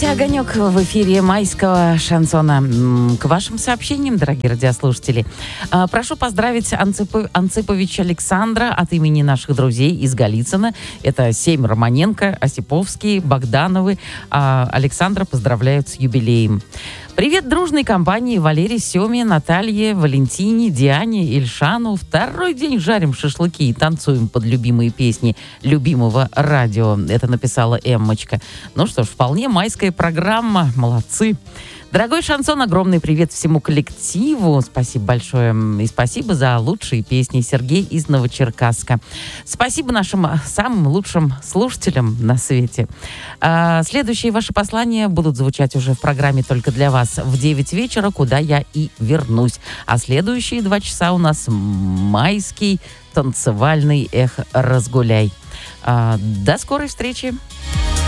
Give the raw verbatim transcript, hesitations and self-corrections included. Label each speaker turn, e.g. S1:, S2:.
S1: Здравствуйте, Огонек в эфире майского шансона. К вашим сообщениям, дорогие радиослушатели. Прошу поздравить Анцип... Анциповича Александра от имени наших друзей из Голицына. Это семь Романенко, Осиповский, Богдановы. А Александра поздравляют с юбилеем. Привет дружной компании Валерии, Семе, Наталье, Валентине, Диане, Ильшану. Второй день жарим шашлыки и танцуем под любимые песни любимого радио. Это написала Эммочка. Ну что ж, вполне майская программа. Молодцы. Дорогой шансон, огромный привет всему коллективу. Спасибо большое. И спасибо за лучшие песни. Сергей из Новочеркасска. Спасибо нашим самым лучшим слушателям на свете. А, следующие ваши послания будут звучать уже в программе «Только для вас» в девять вечера, куда я и вернусь. А следующие два часа у нас майский танцевальный «Эх, разгуляй». А, до скорой встречи.